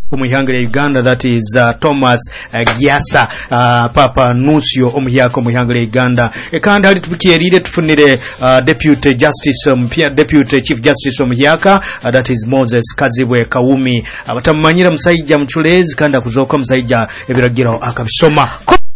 omuyanga ya Uganda, that is Thomas Gyasa Papa Nusio omuyaka omuyanga ya Uganda kandi ali tupikirire tufunire deputy justice deputy chief justice omuyaka that is Moses Kazibwe Kawumi abatamanyira musajja muchulezi kandi akuzoka musajja ebiragiro akabisoma